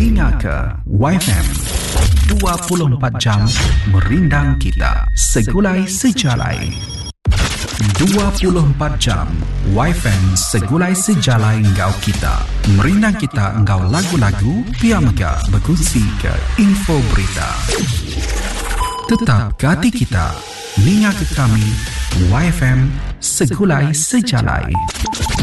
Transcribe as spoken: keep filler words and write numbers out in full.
Linga ke Y F M dua puluh empat jam merindang kita, segulai sejalai. dua puluh empat jam Y F M segulai sejalai engkau kita, merindang kita engkau lagu-lagu, piamaga berkongsi ke info berita. Tetap ke hati kita, linga ke kami Y F M segulai sejalai.